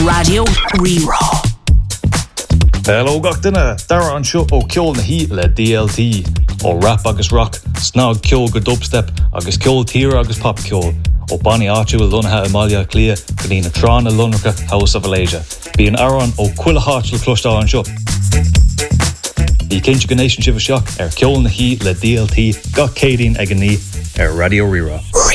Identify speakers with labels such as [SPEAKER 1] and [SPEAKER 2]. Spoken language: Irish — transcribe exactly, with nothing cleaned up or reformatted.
[SPEAKER 1] Radio Rerá.
[SPEAKER 2] Hello gach duine, dara an seo ó ceol na hí le D L T, ó rap agus rock, snog ceol go dubstep, agus ceol tíre agus pop ceol, ó Bonnie Archer will lunathe Amalia Clia, go dtína trán a lunracha House of Alasia. Bí an aran ó cuila hátil clúistá an seo. Bhí cinse go nation sibh seach ar ceol na hí le D L T, gach cédín ag an ní ar Radio Rerá.